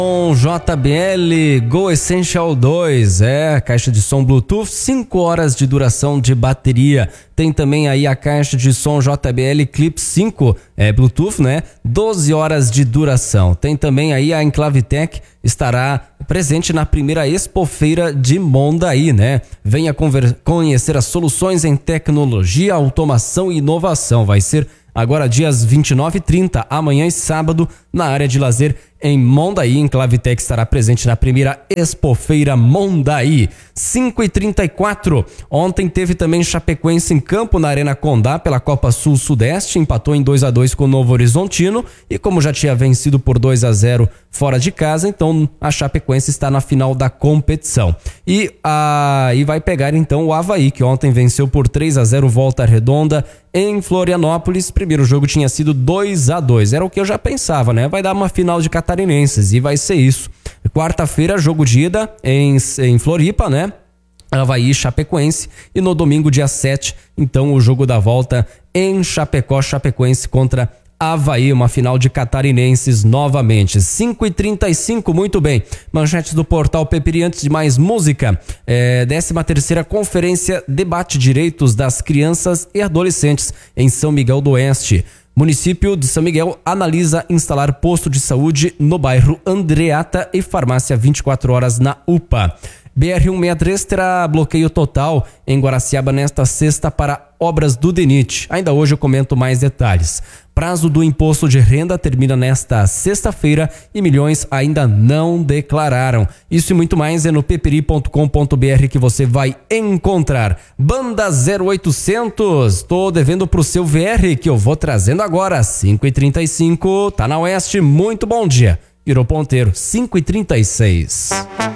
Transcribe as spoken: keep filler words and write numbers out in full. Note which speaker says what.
Speaker 1: J B L Go Essential dois, é, caixa de som Bluetooth, cinco horas de duração de bateria. Tem também aí a caixa de som J B L Clip cinco, é, Bluetooth, né, doze horas de duração. Tem também aí a Enclavitec, estará presente na primeira Expofeira de Mondaí, né? Venha conver- conhecer as soluções em tecnologia, automação e inovação. Vai ser agora dias vinte e nove e trinta, amanhã e sábado, na área de lazer em Mondaí. Enclavitec estará presente na primeira Expofeira Mondaí. cinco e trinta e quatro, ontem teve também Chapecoense em campo na Arena Condá pela Copa Sul-Sudeste, empatou em dois a dois com o Novo Horizontino e como já tinha vencido por dois a zero fora de casa, então a Chapecoense está na final da competição. E aí vai pegar então o Avaí, que ontem venceu por três a zero Volta Redonda em Florianópolis. Primeiro jogo tinha sido dois a dois, era o que eu já pensava, né? Vai dar uma final de catarinenses e vai ser isso. Quarta-feira, jogo de ida em, em Floripa, né? Avaí, Chapecoense, e no domingo, dia sete, então o jogo da volta em Chapecó, Chapecoense contra Avaí, uma final de catarinenses novamente. cinco e trinta e cinco, muito bem. Manchetes do portal Peperi, antes de mais música. É, décima terceira Conferência Debate Direitos das Crianças e Adolescentes em São Miguel do Oeste. Município de São Miguel analisa instalar posto de saúde no bairro Andreata e farmácia vinte e quatro horas na U P A. B R cento e sessenta e três terá bloqueio total em Guaraciaba nesta sexta para obras do D E N I T. Ainda hoje eu comento mais detalhes. Prazo do imposto de renda termina nesta sexta-feira e milhões ainda não declararam. Isso e muito mais é no peperi ponto com ponto br que você vai encontrar. Banda zero oitocentos, tô devendo pro seu V R que eu vou trazendo agora. cinco e trinta e cinco, tá na Oeste, muito bom dia. Virou ponteiro, cinco e trinta e seis.